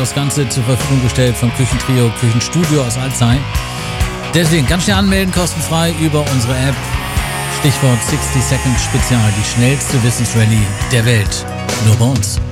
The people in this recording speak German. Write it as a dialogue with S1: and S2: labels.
S1: das Ganze zur Verfügung gestellt vom Küchentrio, Küchenstudio aus Alzey. Deswegen ganz schnell anmelden, kostenfrei über unsere App. Stichwort 60 Second Spezial, die schnellste Wissensrallye der Welt. Nur bei uns.